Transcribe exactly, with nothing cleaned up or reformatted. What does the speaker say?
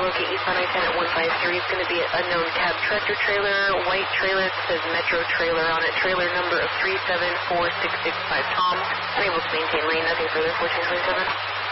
locate eastbound I ten at one five three. It's going to be an unknown cab tractor trailer, white trailer. It says Metro Trailer on it. Trailer number of three seven four six six five. Tom, unable to maintain lane. Nothing further. fourteen twenty-seven.